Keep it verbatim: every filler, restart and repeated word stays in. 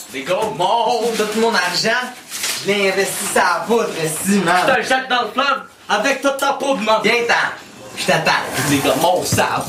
Les gros mondes. Tout mon argent, je l'ai investi sur la poudre, ciment. Je te le jette dans le fleuve avec toute ta peau de main. Viens-t'en, je t'attends. Les gars, mon sable.